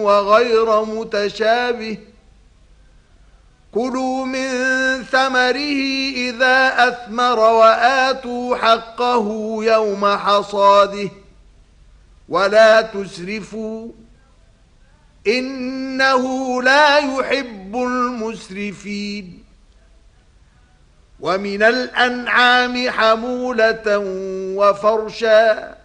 وغير متشابه كلوا من ثمره إذا أثمر وآتوا حقه يوم حصاده ولا تسرفوا إنه لا يحب المسرفين ومن الأنعام حمولة وفرشا